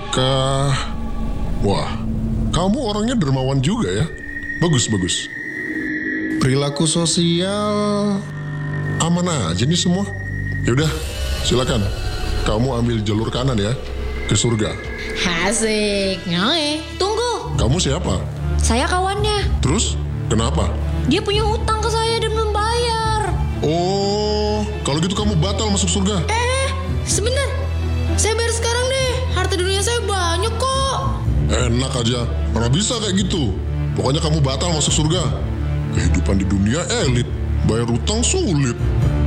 sedekah. Wah, kamu orangnya dermawan juga ya. Bagus, bagus. Perilaku sosial aman aja nih semua. Yaudah, silakan. Kamu ambil jalur kanan ya, ke surga. Asik. Nyoe, tunggu. Kamu siapa? Saya kawannya. Terus, kenapa? Dia punya hutang ke saya dan belum bayar. Oh, kalau gitu kamu batal masuk surga. Sebentar. Saya bayar sekarang deh. Harta dunia saya banyak kok. Enak aja, mana bisa kayak gitu. Pokoknya kamu batal masuk surga. Kehidupan di dunia elit, bayar utang sulit.